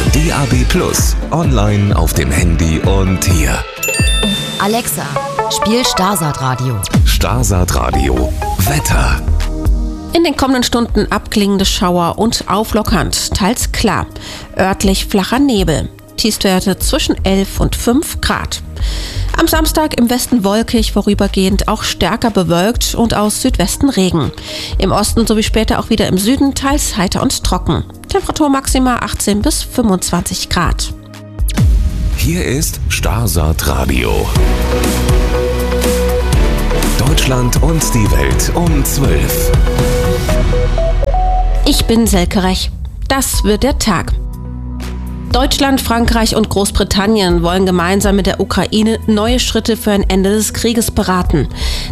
DAB+, online auf dem Handy und hier. Alexa, spiel Starsat Radio. Starsat Radio. Wetter. In den kommenden Stunden abklingende Schauer und auflockernd, teils klar. Örtlich flacher Nebel. Tiefstwerte zwischen 11 und 5 Grad. Am Samstag im Westen wolkig, vorübergehend auch stärker bewölkt und aus Südwesten Regen. Im Osten sowie später auch wieder im Süden teils heiter und trocken. Temperatur maximal 18 bis 25 Grad. Hier ist Starsat Radio. Deutschland und die Welt um 12. Ich bin Selke Rech. Das wird der Tag. Deutschland, Frankreich und Großbritannien wollen gemeinsam mit der Ukraine neue Schritte für ein Ende des Krieges beraten.